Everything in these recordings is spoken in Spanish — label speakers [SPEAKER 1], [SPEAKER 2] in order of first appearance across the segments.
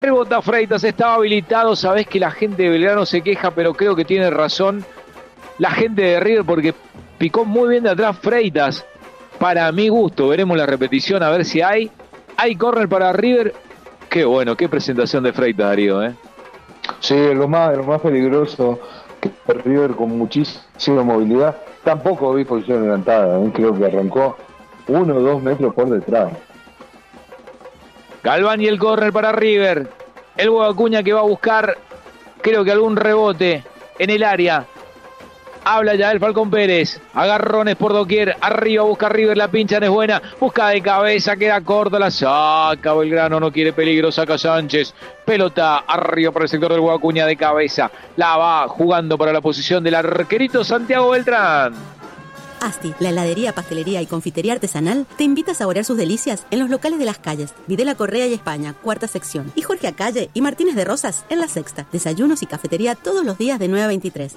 [SPEAKER 1] Rebota Freitas, estaba habilitado. Sabés que la gente de Belgrano se queja, pero creo que tiene razón la gente de River porque picó muy bien de atrás Freitas. Para mi gusto, veremos la repetición a ver si hay. Hay córner para River. Qué bueno, qué presentación de Freitas, Darío, ¿eh?
[SPEAKER 2] Sí, lo más peligroso que River con muchísima movilidad. Tampoco vi posición adelantada, ¿eh? Creo que arrancó 1 o 2 metros por detrás.
[SPEAKER 1] Galván y el córner para River. El Hugo Acuña que va a buscar, creo que algún rebote en el área. Habla ya el Falcón Pérez. Agarrones por doquier. Arriba busca River. La pincha no es buena. Busca de cabeza. Queda corta. La saca Belgrano. No quiere peligro. Saca Sánchez. Pelota arriba para el sector del Hugo Acuña de cabeza. La va jugando para la posición del arquerito Santiago Beltrán.
[SPEAKER 3] Asti, la heladería, pastelería y confitería artesanal, te invita a saborear sus delicias en los locales de Las Calles, Videla Correa y España, cuarta sección, y Jorge Acalle y Martínez de Rosas en la sexta. Desayunos y cafetería todos los días de 9 a 23.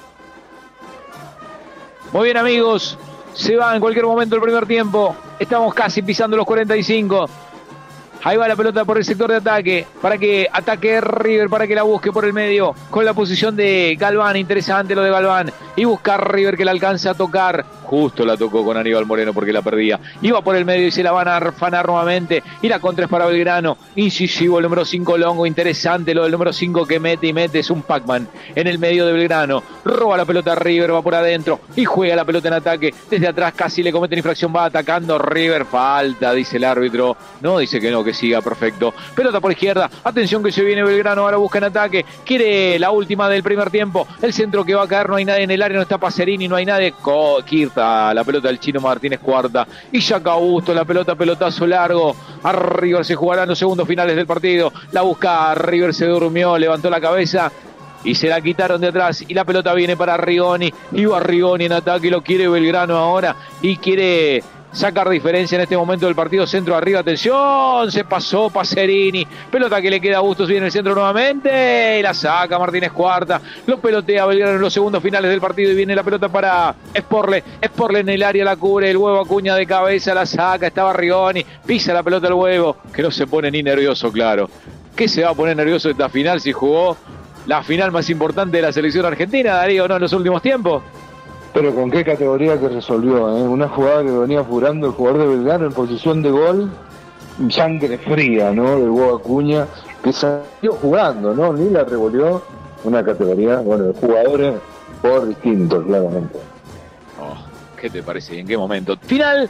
[SPEAKER 1] Muy bien, amigos, se va en cualquier momento el primer tiempo. Estamos casi pisando los 45. Ahí va la pelota por el sector de ataque, para que ataque River, para que la busque por el medio, con la posición de Galván, interesante lo de Galván, y buscar River que la alcanza a tocar, justo la tocó con Aníbal Moreno porque la perdía, iba por el medio y se la van a afanar nuevamente, y la contra es para Belgrano, incisivo el número 5 Longo, interesante lo del número 5 que mete y mete, es un Pac-Man en el medio de Belgrano, roba la pelota River, va por adentro, y juega la pelota en ataque, desde atrás casi le cometen infracción, va atacando River, falta, dice el árbitro, no, dice que no, que siga, perfecto, pelota por izquierda, atención que se viene Belgrano, ahora busca en ataque, quiere la última del primer tiempo, el centro que va a caer, no hay nadie en el área, no está Pacerini, no hay nadie, Kirta, la pelota del Chino Martínez cuarta, y Jack Augusto, la pelota, pelotazo largo, a River se jugarán los segundos finales del partido, la busca, River se durmió, levantó la cabeza, y se la quitaron de atrás, y la pelota viene para Rigoni, y va Rigoni en ataque, lo quiere Belgrano ahora, y quiere sacar diferencia en este momento del partido, centro arriba, atención, se pasó Pacerini, pelota que le queda a Bustos, viene el centro nuevamente, y la saca Martínez cuarta, lo pelotea Belgrano en los segundos finales del partido, y viene la pelota para Sporle en el área, la cubre, el Huevo Acuña de cabeza, la saca, estaba Rigoni, pisa la pelota el Huevo, que no se pone ni nervioso, claro, ¿qué se va a poner nervioso esta final si jugó la final más importante de la selección argentina, Darío, no en los últimos tiempos?
[SPEAKER 2] Pero con qué categoría que resolvió, ¿eh? Una jugada que venía apurando el jugador de Belgrano en posición de gol, sangre fría, ¿no? De Hugo Acuña, que salió jugando, ¿no? Ni la revolvió, una categoría, bueno, de jugadores por distintos, claramente.
[SPEAKER 1] Oh, ¿qué te parece? ¿En qué momento? Final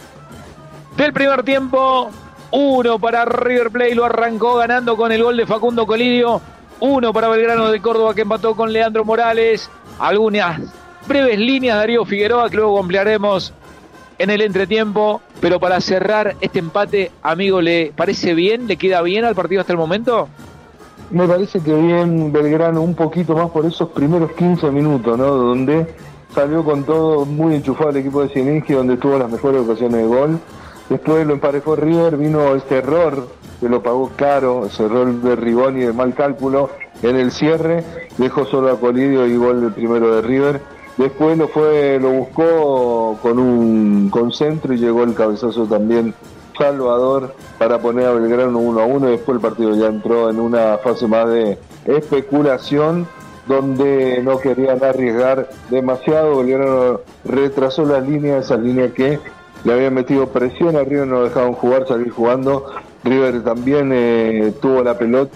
[SPEAKER 1] del primer tiempo, 1 para River Plate, lo arrancó ganando con el gol de Facundo Colidio, 1 para Belgrano de Córdoba que empató con Leandro Morales, algunas breves líneas Darío Figueroa que luego ampliaremos en el entretiempo, pero para cerrar este empate, amigo, ¿le parece bien? ¿Le queda bien al partido hasta el momento?
[SPEAKER 2] Me parece que bien Belgrano un poquito más por esos primeros 15 minutos, ¿no? Donde salió con todo muy enchufado el equipo de Siningi, donde tuvo las mejores ocasiones de gol. Después lo emparejó River, vino este error que lo pagó caro, ese error de Rigoni de mal cálculo en el cierre, dejó solo a Colidio y gol del primero de River. Después lo buscó con centro y llegó el cabezazo también Salvador para poner a Belgrano 1-1. Después el partido ya entró en una fase más de especulación donde no querían arriesgar demasiado. Belgrano retrasó las líneas, esas líneas que le habían metido presión a River, no dejaban jugar, salir jugando. River también tuvo la pelota,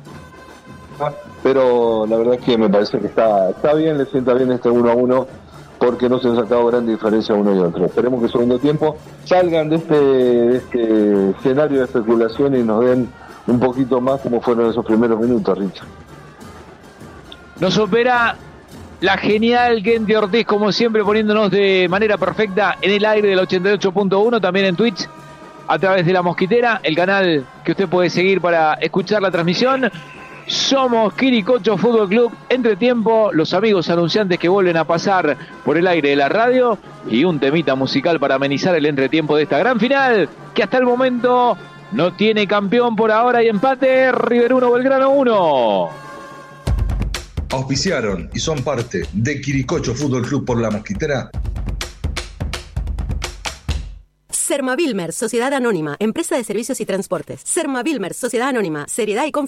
[SPEAKER 2] pero la verdad es que me parece que está bien, le sienta bien este 1-1 porque no se han sacado gran diferencia uno y otro. Esperemos que el segundo tiempo salgan de este escenario de especulación y nos den un poquito más como fueron esos primeros minutos, Richard.
[SPEAKER 1] Nos opera la genial Kenty Ortiz, como siempre poniéndonos de manera perfecta en el aire del 88.1, también en Twitch a través de La Mosquitera, el canal que usted puede seguir para escuchar la transmisión. Somos Quiricocho Fútbol Club, entretiempo, los amigos anunciantes que vuelven a pasar por el aire de la radio y un temita musical para amenizar el entretiempo de esta gran final que hasta el momento no tiene campeón por ahora y empate, River 1, Belgrano 1.
[SPEAKER 4] Auspiciaron y son parte de Quiricocho Fútbol Club por La Mosquitera.
[SPEAKER 3] Sermavilmer, Sociedad Anónima, Empresa de Servicios y Transportes. Sermavilmer, Sociedad Anónima, seriedad y confianza.